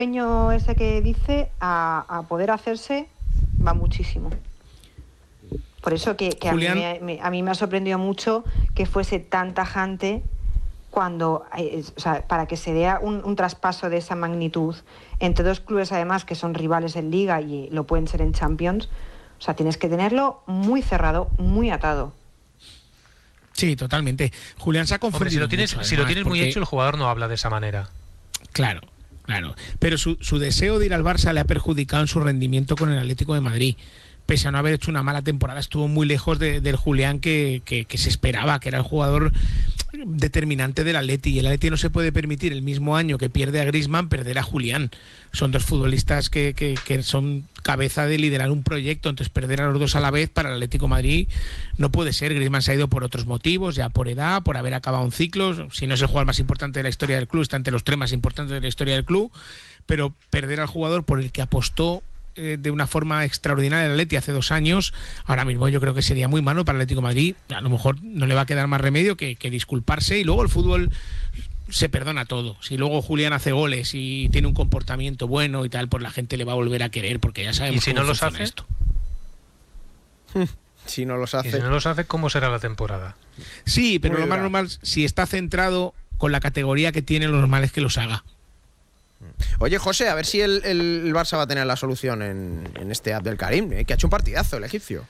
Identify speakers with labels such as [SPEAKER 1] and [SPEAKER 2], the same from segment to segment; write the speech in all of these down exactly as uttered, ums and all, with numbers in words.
[SPEAKER 1] sueño ese que dice a, a poder hacerse va muchísimo. Por eso que, que a, mí me, me, a mí me ha sorprendido mucho que fuese tan tajante cuando, eh, o sea, para que se dé un, un traspaso de esa magnitud entre dos clubes además que son rivales en Liga y lo pueden ser en Champions. O sea, tienes que tenerlo muy cerrado, muy atado.
[SPEAKER 2] Sí, totalmente. Julián se ha confundido.
[SPEAKER 3] Hombre, si lo tienes,
[SPEAKER 2] mucho,
[SPEAKER 3] si lo
[SPEAKER 2] además,
[SPEAKER 3] tienes muy
[SPEAKER 2] porque...
[SPEAKER 3] hecho, el jugador no habla de esa manera.
[SPEAKER 2] Claro, claro. Pero su, su deseo de ir al Barça le ha perjudicado en su rendimiento con el Atlético de Madrid. Pese a no haber hecho una mala temporada, estuvo muy lejos de, del Julián que, que, que se esperaba, que era el jugador determinante del Atleti, y el Atleti no se puede permitir el mismo año que pierde a Griezmann perder a Julián. Son dos futbolistas que, que, que son cabeza de liderar un proyecto, entonces perder a los dos a la vez para el Atlético de Madrid no puede ser. Griezmann se ha ido por otros motivos, ya por edad, por haber acabado un ciclo, si no es el jugador más importante de la historia del club, está entre los tres más importantes de la historia del club, pero perder al jugador por el que apostó de una forma extraordinaria el Atleti hace dos años, ahora mismo yo creo que sería muy malo para el Atlético de Madrid. A lo mejor no le va a quedar más remedio que, que disculparse, y luego el fútbol se perdona todo. Si luego Julián hace goles y tiene un comportamiento bueno y tal, pues la gente le va a volver a querer, porque ya sabemos.
[SPEAKER 3] ¿Y si
[SPEAKER 2] cómo
[SPEAKER 3] no los hace
[SPEAKER 2] esto.
[SPEAKER 4] Si no los hace.
[SPEAKER 3] ¿Y si no los hace, cómo será la temporada?
[SPEAKER 2] Sí, pero
[SPEAKER 4] Muy
[SPEAKER 2] lo más
[SPEAKER 4] dura.
[SPEAKER 2] normal, si está centrado con la categoría que tiene, lo normal es que los haga.
[SPEAKER 4] Oye, José, a ver si el, el Barça va a tener la solución en, en este Abdelkarim, ¿eh? Que ha hecho un partidazo el egipcio.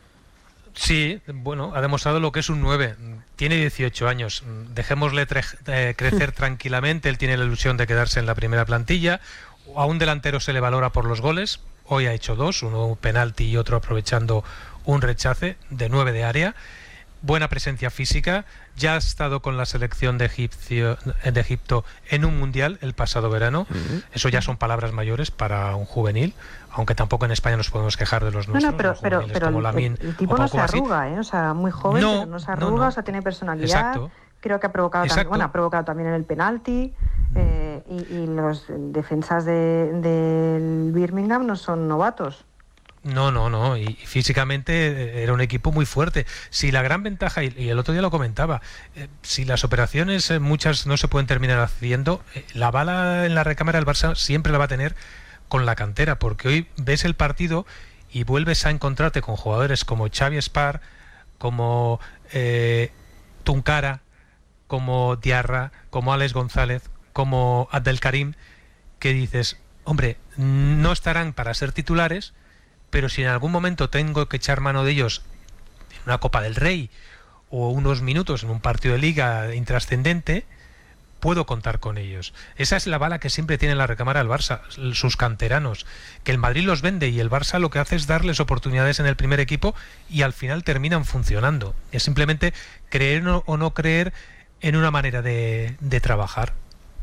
[SPEAKER 3] Sí, bueno, ha demostrado lo que es un nueve. Tiene dieciocho años. Dejémosle tre- eh, crecer tranquilamente. Él tiene la ilusión de quedarse en la primera plantilla. A un delantero se le valora por los goles. Hoy ha hecho dos, uno un penalti y otro aprovechando un rechace de nueve de área. Buena presencia física, ya ha estado con la selección de, Egipcio, de Egipto en un mundial el pasado verano. Uh-huh. Eso ya son palabras mayores para un juvenil, aunque tampoco en España nos podemos quejar de los nuestros.
[SPEAKER 1] No, no, pero, pero, pero
[SPEAKER 3] como
[SPEAKER 1] el,
[SPEAKER 3] Lamine,
[SPEAKER 1] el tipo no se arruga, ¿eh? O sea, muy joven,
[SPEAKER 3] no,
[SPEAKER 1] pero no se arruga,
[SPEAKER 3] no, no.
[SPEAKER 1] o sea, tiene personalidad.
[SPEAKER 3] Exacto.
[SPEAKER 1] Creo que ha provocado, también, bueno, ha provocado también en el penalti, eh, y, y los defensas de, del Birmingham no son novatos.
[SPEAKER 3] No, no, no, y físicamente era un equipo muy fuerte. Si la gran ventaja, y el otro día lo comentaba, eh, si las operaciones eh, muchas no se pueden terminar haciendo, eh, la bala en la recámara del Barça siempre la va a tener con la cantera, porque hoy ves el partido y vuelves a encontrarte con jugadores como Xavi Spar, como eh, Tunkara, como Diarra, como Alex González, como Abdelkarim, que dices, hombre, no estarán para ser titulares, pero si en algún momento tengo que echar mano de ellos en una Copa del Rey o unos minutos en un partido de liga intrascendente, puedo contar con ellos. Esa es la bala que siempre tiene en la recámara el Barça, sus canteranos, que el Madrid los vende y el Barça lo que hace es darles oportunidades en el primer equipo y al final terminan funcionando. Es simplemente creer o no creer en una manera de, de trabajar.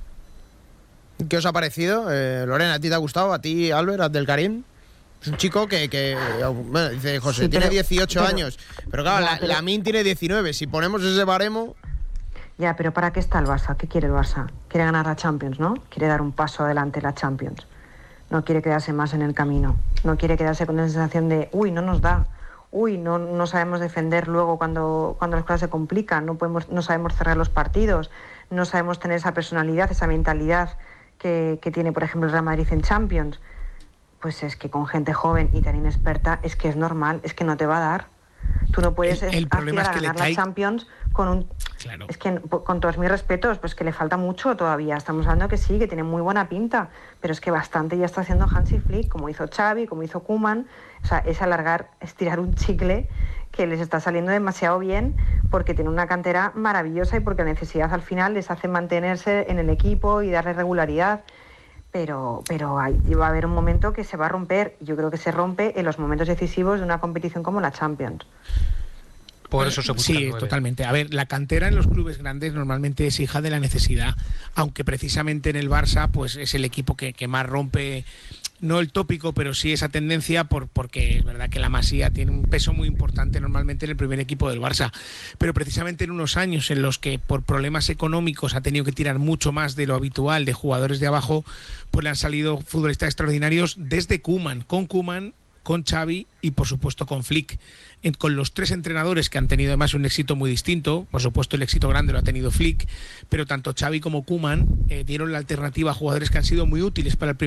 [SPEAKER 4] ¿Qué os ha parecido? Eh, Lorena, ¿a ti te ha gustado? ¿A ti, Albert, Abdelkarim? Es un chico que, que bueno, dice José, sí, pero, tiene dieciocho pero, años, pero claro, ya, la, pero, Lamine tiene diecinueve, si ponemos ese baremo...
[SPEAKER 1] Ya, pero ¿para qué está el Barça? ¿Qué quiere el Barça? Quiere ganar la Champions, ¿no? Quiere dar un paso adelante en la Champions. No quiere quedarse más en el camino. No quiere quedarse con la sensación de, uy, no nos da, uy, no, no sabemos defender luego cuando, cuando las cosas se complican, no, podemos, no sabemos cerrar los partidos, no sabemos tener esa personalidad, esa mentalidad que, que tiene, por ejemplo, el Real Madrid en Champions. Pues es que con gente joven y tan inexperta es que es normal, es que no te va a dar. Tú no puedes
[SPEAKER 2] el, el problema
[SPEAKER 1] aspirar
[SPEAKER 2] es que
[SPEAKER 1] a ganar
[SPEAKER 2] le cae...
[SPEAKER 1] la Champions con un...
[SPEAKER 2] Claro.
[SPEAKER 1] Es que con todos mis respetos, pues que le falta mucho todavía. Estamos hablando que sí, que tiene muy buena pinta, pero es que bastante ya está haciendo Hansi Flick, como hizo Xavi, como hizo Koeman. O sea, es alargar, estirar un chicle que les está saliendo demasiado bien porque tiene una cantera maravillosa y porque la necesidad al final les hace mantenerse en el equipo y darle regularidad. Pero, pero hay, va a haber un momento que se va a romper. Yo creo que se rompe en los momentos decisivos de una competición como la Champions.
[SPEAKER 3] Por eso se busca
[SPEAKER 2] Sí,
[SPEAKER 3] nueve.
[SPEAKER 2] Totalmente. A ver, la cantera en los clubes grandes normalmente es hija de la necesidad, aunque precisamente en el Barça pues es el equipo que, que más rompe, no el tópico, pero sí esa tendencia, por, porque es verdad que la Masía tiene un peso muy importante normalmente en el primer equipo del Barça, pero precisamente en unos años en los que por problemas económicos ha tenido que tirar mucho más de lo habitual de jugadores de abajo, pues le han salido futbolistas extraordinarios desde Koeman, con Koeman, con Xavi y por supuesto con Flick. En, con los tres entrenadores que han tenido además un éxito muy distinto, por supuesto el éxito grande lo ha tenido Flick, pero tanto Xavi como Koeman eh, dieron la alternativa a jugadores que han sido muy útiles para el primer